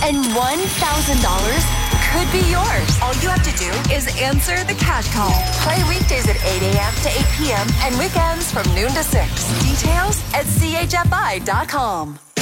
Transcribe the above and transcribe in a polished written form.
And $1,000 could be yours. All you have to do is answer the cash call. Play weekdays at 8 a.m. to 8 p.m. and weekends from noon to 6. Details at chfi.com.